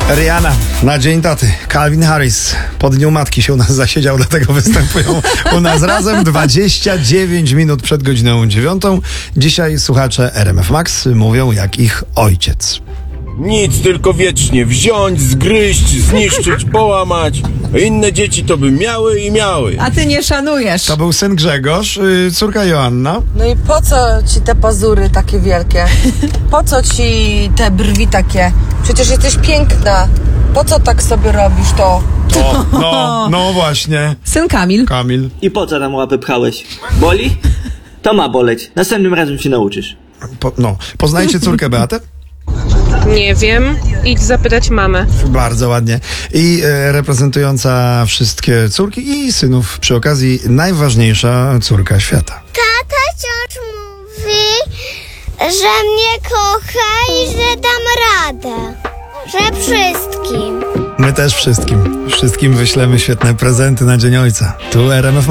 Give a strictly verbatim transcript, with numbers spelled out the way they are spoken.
Rihanna na Dzień Taty. Calvin Harris po Dniu Matki się u nas zasiedział, dlatego występują u nas razem dwadzieścia dziewięć minut przed godziną dziewiątą. Dzisiaj słuchacze R M F Max mówią jak ich ojciec. Nic, tylko wiecznie wziąć, zgryźć, zniszczyć, połamać. Inne dzieci to by miały i miały. A ty nie szanujesz. To był syn Grzegorz, yy, córka Joanna. No i po co ci te pazury takie wielkie? Po co ci te brwi takie? Przecież jesteś piękna. Po co tak sobie robisz to? O, no, no właśnie. Syn Kamil. Kamil. I po co tam łapy pchałeś? Boli? To ma boleć. Następnym razem się nauczysz. Po, no, poznajecie córkę Beatę? Nie wiem. Idź zapytać mamę. Bardzo ładnie. I e, reprezentująca wszystkie córki i synów przy okazji najważniejsza córka świata. Tata wciąż mówi, że mnie kocha i że dam radę. Że wszystkim. My też wszystkim. Wszystkim wyślemy świetne prezenty na Dzień Ojca. Tu R M F